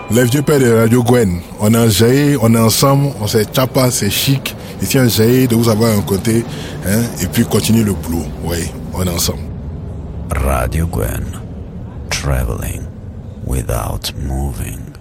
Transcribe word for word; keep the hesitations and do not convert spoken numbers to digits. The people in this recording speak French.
Les vieux pères de Radio Gwen, on est en Jaï, on est ensemble, on s'est chapa, c'est chic. Ici en Jaï, de vous avoir un côté, hein, et puis continuer le boulot. Oui, on est ensemble. Radio Gwen, traveling without moving.